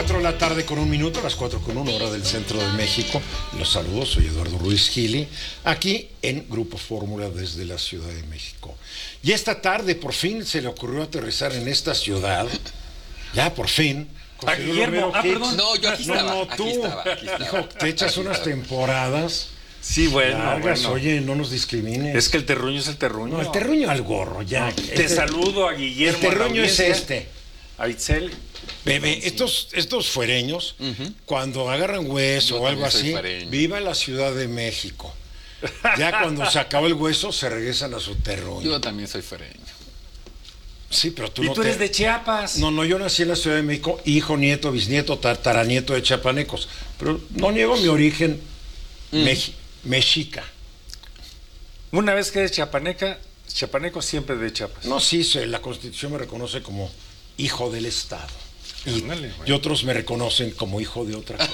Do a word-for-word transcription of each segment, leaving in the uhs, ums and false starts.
cuatro de la tarde con un minuto, a las cuatro con una hora del centro de México. Los saludos, soy Eduardo Ruiz Gili, aquí en Grupo Fórmula desde la Ciudad de México. Y esta tarde por fin se le ocurrió aterrizar en esta ciudad, ya por fin. A Guillermo, ah, perdón. No, yo aquí no, estaba, no, aquí tú, estaba, aquí estaba. hijo, te echas unas temporadas Sí, bueno, largas, bueno. oye, no nos discrimines. Es que el terruño es el terruño. No, el terruño al gorro, ya. Te Este- saludo a Guillermo. El terruño a la es audiencia, este. A Itzel. Bebé, estos, estos fuereños, Ujú. cuando agarran hueso Yo o algo también soy así, fuereño. viva la Ciudad de México. Ya cuando se acaba el hueso, se regresan a su terruño. Yo también soy fereño. Sí, pero tú Y no tú te- eres de Chiapas. No, no, yo nací en la Ciudad de México, hijo, nieto, bisnieto, tataranieto de chiapanecos. Pero no niego mi origen Mm. meji- mexica. Una vez que eres chiapaneca, chiapaneco siempre de Chiapas. No, sí, se- la Constitución me reconoce como hijo del Estado. Y, Ándale, güey. y otros me reconocen como hijo de otra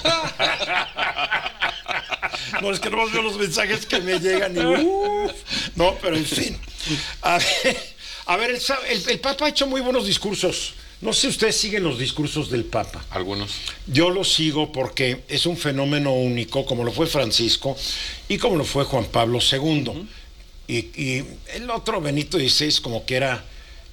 cosa. No, es que no veo los mensajes que me llegan y uf. No, pero en fin. A ver, a ver, el, sa- el- el Papa ha hecho muy buenos discursos. No sé si ustedes siguen los discursos del Papa. Algunos. Yo lo sigo porque es un fenómeno único, como lo fue Francisco y como lo fue Juan Pablo segundo. Uh-huh. y, y el otro, Benito dieciséis, como que era,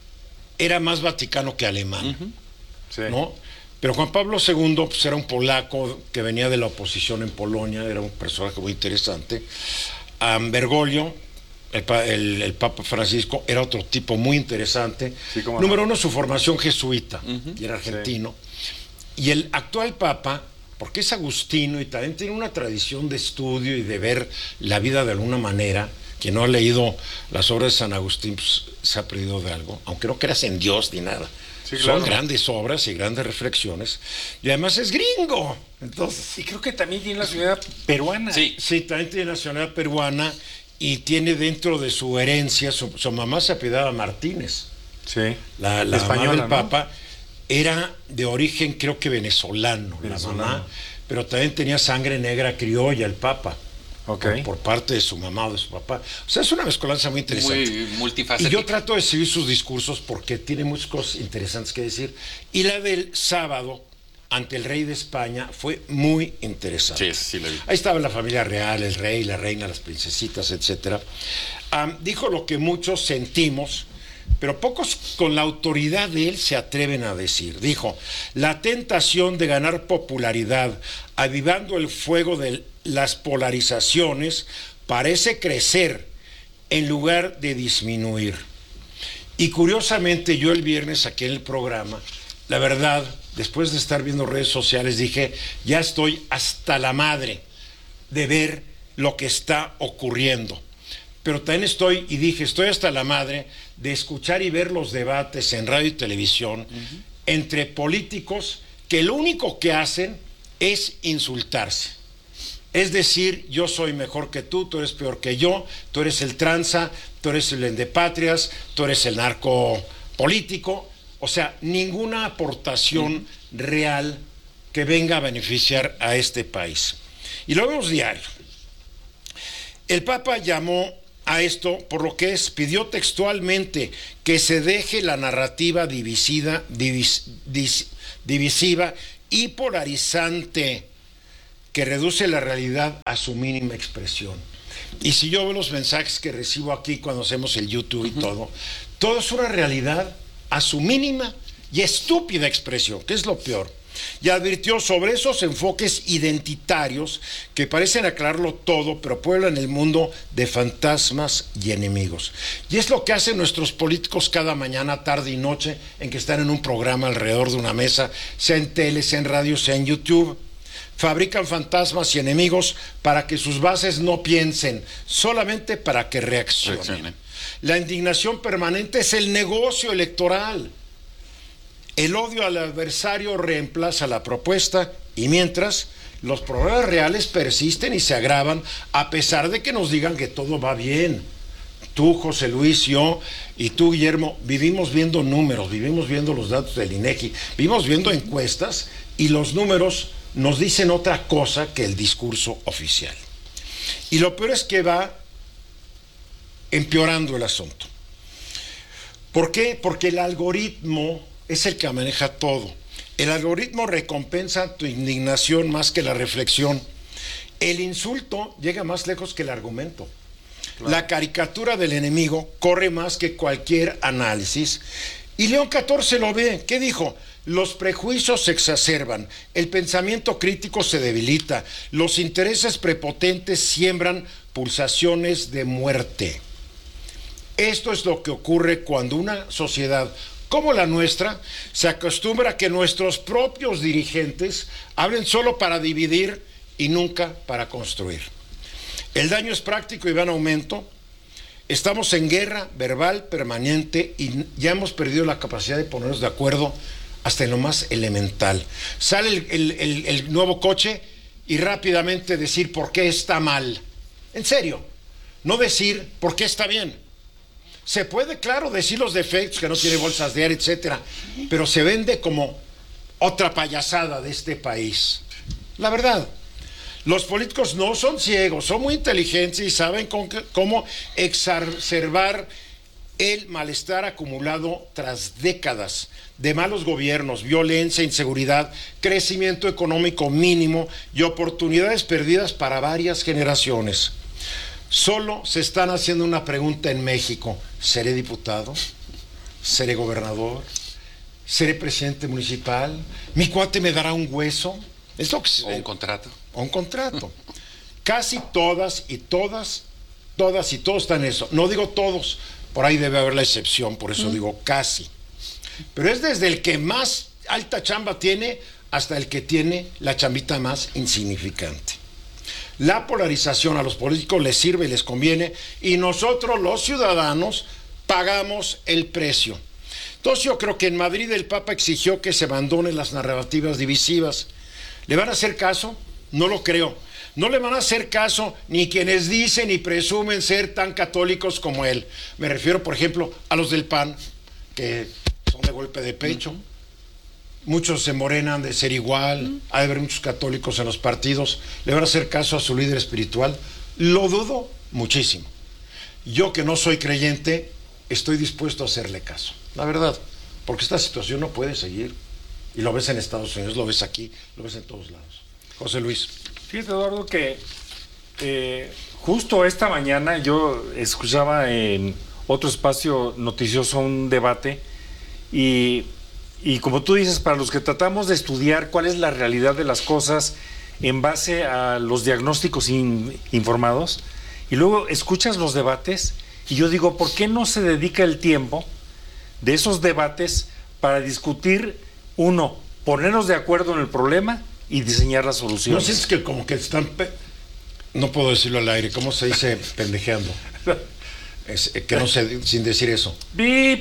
era más vaticano que alemán. Uh-huh. Sí. ¿No? Pero Juan Pablo segundo pues, era un polaco que venía de la oposición en Polonia, era un personaje muy interesante. Um, Bergoglio, el, pa- el- el Papa Francisco, era otro tipo muy interesante. Sí, cómo no. Número uno, su formación jesuita, Ujú. y era argentino. Y el actual Papa, porque es agustino y también tiene una tradición de estudio y de ver la vida de alguna manera. Quien no ha leído las obras de San Agustín pues, se ha perdido de algo, aunque no creas en Dios ni nada. Sí, claro. Son grandes obras y grandes reflexiones. Y además es gringo. Entonces, Y creo que también tiene la ciudad peruana. Sí. sí, también tiene nacionalidad peruana y tiene dentro de su herencia, su, su mamá se apellidaba Martínez. Sí. La, la Española, mamá del ¿no? Papa era de origen, creo que venezolano, Venezolano. la mamá, pero también tenía sangre negra criolla el Papa. Ok. Por, por parte de su mamá o de su papá. O sea, es una mezcolanza muy interesante. Muy Y multifacética. yo trato de seguir sus discursos porque tiene muchas cosas interesantes que decir. Y la del sábado, ante el rey de España, fue muy interesante. Sí, sí, la vi. Ahí estaba la familia real, el rey, la reina, las princesitas, etcétera. Am, dijo lo que muchos sentimos, pero pocos con la autoridad de él se atreven a decir. Dijo, la tentación de ganar popularidad, avivando el fuego de las polarizaciones, parece crecer en lugar de disminuir. Y curiosamente yo el viernes aquí en el programa, la verdad, después de estar viendo redes sociales, dije, ya estoy hasta la madre de ver lo que está ocurriendo. Pero también estoy, y dije, estoy hasta la madre de escuchar y ver los debates en radio y televisión uh-huh. entre políticos que lo único que hacen es insultarse. Es decir, yo soy mejor que tú, tú eres peor que yo, tú eres el tranza, tú eres el endepatrias, tú eres el narco político. O sea, ninguna aportación uh-huh. real que venga a beneficiar a este país. Y lo vemos diario. El Papa llamó a esto por lo que es, pidió textualmente que se deje la narrativa divisida, divis, dis, divisiva y polarizante que reduce la realidad a su mínima expresión. Y si yo veo los mensajes que recibo aquí cuando hacemos el YouTube y uh-huh. todo, todo es una realidad a su mínima y estúpida expresión, que es lo peor. Y advirtió sobre esos enfoques identitarios que parecen aclararlo todo, pero pueblan el mundo de fantasmas y enemigos. Y es lo que hacen nuestros políticos cada mañana, tarde y noche, en que están en un programa alrededor de una mesa, sea en tele, sea en radio, sea en YouTube. Fabrican fantasmas y enemigos para que sus bases no piensen, solamente para que reaccionen. Reaccione. La indignación permanente es el negocio electoral. El odio al adversario reemplaza la propuesta y mientras los problemas reales persisten y se agravan a pesar de que nos digan que todo va bien. Tú, José Luis, yo y tú, Guillermo, vivimos viendo números, vivimos viendo los datos del INEGI, vivimos viendo encuestas y los números nos dicen otra cosa que el discurso oficial. Y lo peor es que va empeorando el asunto. ¿Por qué? Porque el algoritmo es el que maneja todo. El algoritmo recompensa tu indignación más que la reflexión. El insulto llega más lejos que el argumento. Claro. La caricatura del enemigo corre más que cualquier análisis. Y León catorce lo ve. ¿Qué dijo? Los prejuicios se exacerban, el pensamiento crítico se debilita, los intereses prepotentes siembran pulsaciones de muerte. Esto es lo que ocurre cuando una sociedad como la nuestra se acostumbra a que nuestros propios dirigentes hablen solo para dividir y nunca para construir. El daño es práctico y va en aumento. Estamos en guerra verbal permanente y ya hemos perdido la capacidad de ponernos de acuerdo hasta en lo más elemental. Sale el, el, el, el nuevo coche y rápidamente decir por qué está mal. En serio, no decir por qué está bien. Se puede, claro, decir los defectos, que no tiene bolsas de aire, etcétera, pero se vende como otra payasada de este país. La verdad, los políticos no son ciegos, son muy inteligentes y saben con que, cómo exacerbar el malestar acumulado tras décadas de malos gobiernos, violencia, inseguridad, crecimiento económico mínimo y oportunidades perdidas para varias generaciones. Solo se están haciendo una pregunta en México: ¿seré diputado? ¿Seré gobernador? ¿Seré presidente municipal? ¿Mi cuate me dará un hueso? Es lo que se... ¿O un contrato? O un contrato. Casi todas y todas, todas y todos están en eso. No digo todos, por ahí debe haber la excepción, por eso mm. digo casi. Pero es desde el que más alta chamba tiene hasta el que tiene la chambita más insignificante. La polarización a los políticos les sirve y les conviene, y nosotros los ciudadanos pagamos el precio. Entonces yo creo que en Madrid el Papa exigió que se abandonen las narrativas divisivas. ¿Le van a hacer caso? No lo creo. No le van a hacer caso ni quienes dicen y presumen ser tan católicos como él. Me refiero, por ejemplo, a los del P A N, que son de golpe de pecho. Uh-huh. Muchos se morenan de ser igual. Uh-huh. Hay de haber muchos católicos en los partidos. ¿Le van a hacer caso a su líder espiritual? Lo dudo muchísimo. Yo, que no soy creyente, estoy dispuesto a hacerle caso. La verdad. Porque esta situación no puede seguir. Y lo ves en Estados Unidos, lo ves aquí, lo ves en todos lados. José Luis. Fíjate, Eduardo, que eh, justo esta mañana yo escuchaba en otro espacio noticioso un debate y, y como tú dices, para los que tratamos de estudiar cuál es la realidad de las cosas en base a los diagnósticos in, informados, y luego escuchas los debates y yo digo, ¿por qué no se dedica el tiempo de esos debates para discutir, uno, ponernos de acuerdo en el problema y diseñar las soluciones? ¿No sientes que como que están, pe... no puedo decirlo al aire, ¿cómo se dice pendejeando? Es, que no sé, sin decir eso. ¡Bip!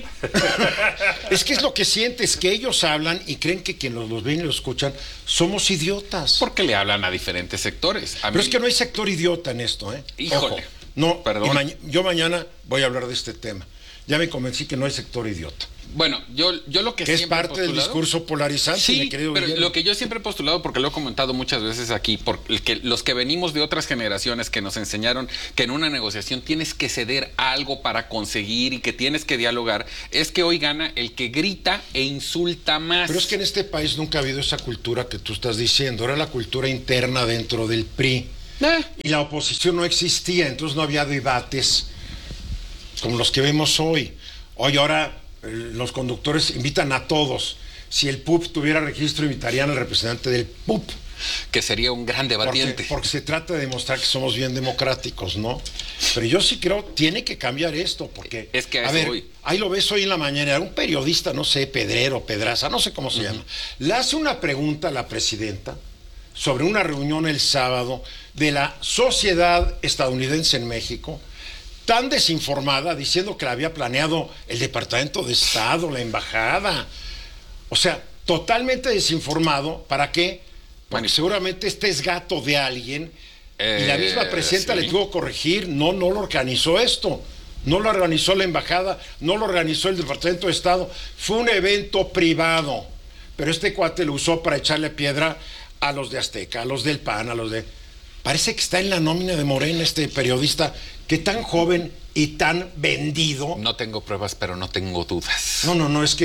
Es que es lo que sientes, que ellos hablan y creen que quienes los, los ven y los escuchan somos idiotas. Porque le hablan a diferentes sectores. A Pero mí... es que no hay sector idiota en esto, ¿eh? Híjole. Ojo, no, perdón. Ma- yo mañana voy a hablar de este tema. Ya me convencí que no hay sector idiota. Bueno, yo, yo lo que, que siempre es parte he postulado, del discurso polarizante, sí, mi querido pero Guillermo. lo que yo siempre he postulado, porque lo he comentado muchas veces aquí, porque los que venimos de otras generaciones que nos enseñaron que en una negociación tienes que ceder algo para conseguir y que tienes que dialogar, es que hoy gana el que grita e insulta más. Pero es que en este país nunca ha habido esa cultura que tú estás diciendo, era la cultura interna dentro del P R I. ¿Eh? Y la oposición no existía, entonces no había debates como los que vemos hoy. Hoy ahora los conductores invitan a todos. Si el P U P tuviera registro, invitarían al representante del P U P. Que sería un gran debatiente. Porque, porque se trata de demostrar que somos bien democráticos, ¿no? Pero yo sí creo, tiene que cambiar esto, porque... Es que a, a eso ver, voy. Ahí lo ves hoy en la mañana, un periodista, no sé, Pedrero, Pedraza, no sé cómo se uh-huh. llama, le hace una pregunta a la presidenta sobre una reunión el sábado de la sociedad estadounidense en México, tan desinformada, diciendo que la había planeado el Departamento de Estado, la embajada. O sea, totalmente desinformado. ¿Para qué? Porque bueno, seguramente este es gato de alguien eh, y la misma presidenta sí. le tuvo que corregir. No, no lo organizó esto. No lo organizó la embajada, no lo organizó el Departamento de Estado. Fue un evento privado. Pero este cuate lo usó para echarle piedra a los de Azteca, a los del P A N, a los de... Parece que está en la nómina de Morena este periodista, que tan joven y tan vendido. No tengo pruebas, pero no tengo dudas. No, no, no, es que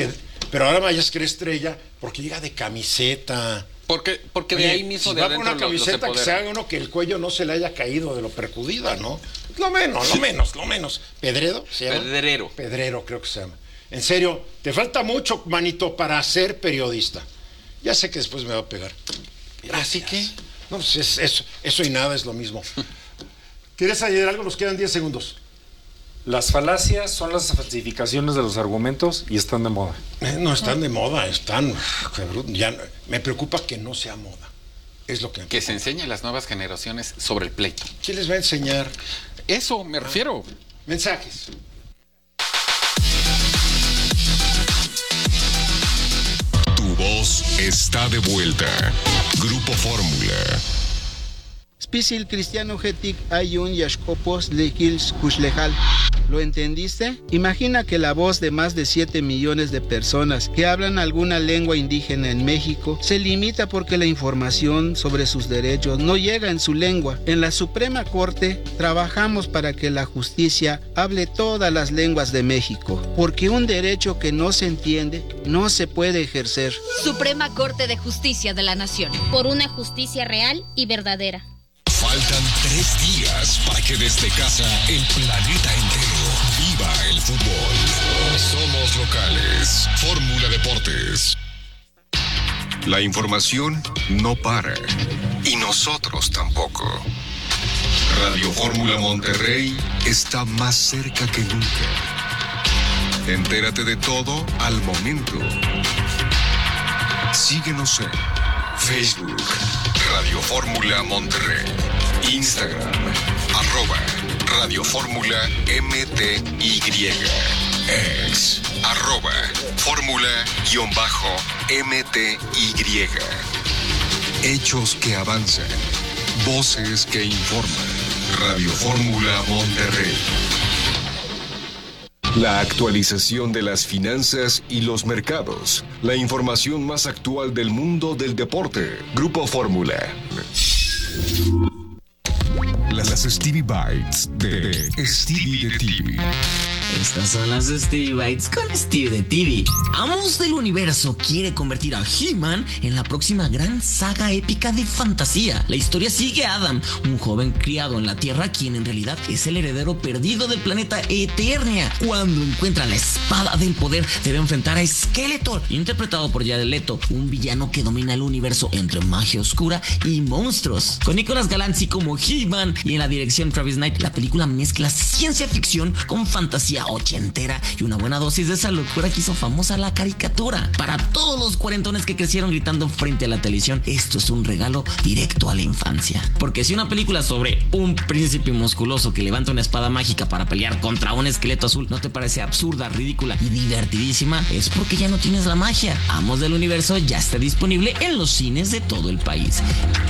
Pero ahora vayas que era estrella porque llega de camiseta. Porque, porque Oye, de ahí mismo si de va con adentro una lo- los camiseta que se empodera. haga uno que el cuello no se le haya caído de lo percudida, ¿no? Lo menos, lo menos, lo menos. ¿Pedredo se llama? Pedrero. Pedrero creo que se llama. En serio, te falta mucho, manito, para ser periodista. Ya sé que después me va a pegar. ¿Así que? No, pues es, eso, eso y nada es lo mismo. ¿Quieres añadir algo? Nos quedan diez segundos. Las falacias son las falsificaciones de los argumentos y están de moda. Eh, No están de moda, están... Ya, me preocupa que no sea moda. Es lo que... Que se enseñe a las nuevas generaciones sobre el pleito. ¿Quién les va a enseñar? Eso me refiero. Mensajes. Tu voz está de vuelta. Grupo Fórmula. Spisil cristiano getic ayun yashkopos lekils kushlejal. ¿Lo entendiste? Imagina que la voz de más de siete millones de personas que hablan alguna lengua indígena en México se limita porque la información sobre sus derechos no llega en su lengua. En la Suprema Corte trabajamos para que la justicia hable todas las lenguas de México, porque un derecho que no se entiende no se puede ejercer. Suprema Corte de Justicia de la Nación. Por una justicia real y verdadera. Faltan tres días para que desde casa el planeta entero viva el fútbol. Somos locales. Fórmula Deportes. La información no para. Y nosotros tampoco. Radio Fórmula Monterrey está más cerca que nunca. Entérate de todo al momento. Síguenos en Facebook, Radio Fórmula Monterrey. Instagram, arroba Radio Fórmula M T Y. Ex, arroba Fórmula guión bajo M T Y. Hechos que avanzan. Voces que informan. Radio Fórmula Monterrey. La actualización de las finanzas y los mercados. La información más actual del mundo del deporte. Grupo Fórmula. Las Stevie Bites de Stevie de T V. Estas son las Stevie Bites con Stevie de T V. Amos del Universo quiere convertir a He-Man en la próxima gran saga épica de fantasía. La historia sigue a Adam, un joven criado en la Tierra, quien en realidad es el heredero perdido del planeta Eternia. Cuando encuentra la espada del poder, debe enfrentar a Skeletor, interpretado por Jared Leto, un villano que domina el universo entre magia oscura y monstruos. Con Nicolas Galanzi como He-Man y en la dirección Travis Knight, la película mezcla ciencia ficción con fantasía ochentera y una buena dosis de esa locura que hizo famosa la caricatura. Para todos los cuarentones que crecieron gritando frente a la televisión, esto es un regalo directo a la infancia. Porque si una película sobre un príncipe musculoso que levanta una espada mágica para pelear contra un esqueleto azul no te parece absurda, ridícula y divertidísima, es porque ya no tienes la magia. Amos del Universo ya está disponible en los cines de todo el país.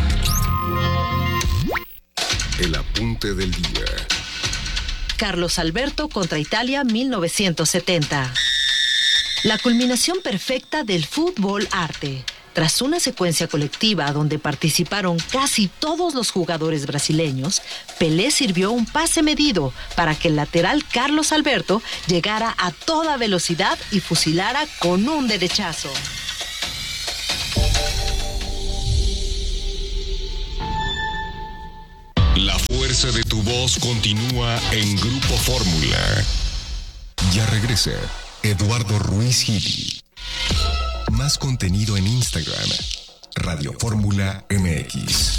El apunte del día. Carlos Alberto contra Italia mil novecientos setenta. La culminación perfecta del fútbol arte. Tras una secuencia colectiva donde participaron casi todos los jugadores brasileños, Pelé sirvió un pase medido para que el lateral Carlos Alberto llegara a toda velocidad y fusilara con un derechazo. La fuerza de tu voz continúa en Grupo Fórmula. Ya regresa Eduardo Ruiz Gili. Más contenido en Instagram. Radio Fórmula M X.